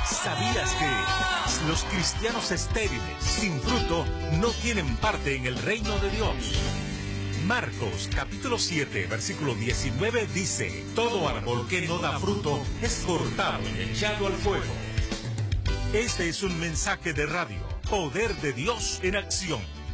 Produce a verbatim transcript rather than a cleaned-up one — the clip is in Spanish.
¿Sabías que los cristianos estériles, sin fruto, no tienen parte en el reino de Dios? Marcos capítulo siete, versículo diecinueve dice: todo árbol que no da fruto es cortado y echado al fuego. Este es un mensaje de radio, Poder de Dios en Acción.